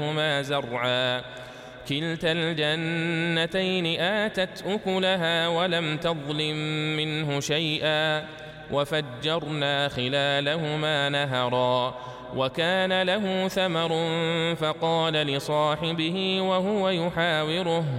لهما زرعا كلتا الجنتين آتت أكلها ولم تظلم منه شيئا وفجرنا خلالهما نهرا وكان له ثمر فقال لصاحبه وهو يحاوره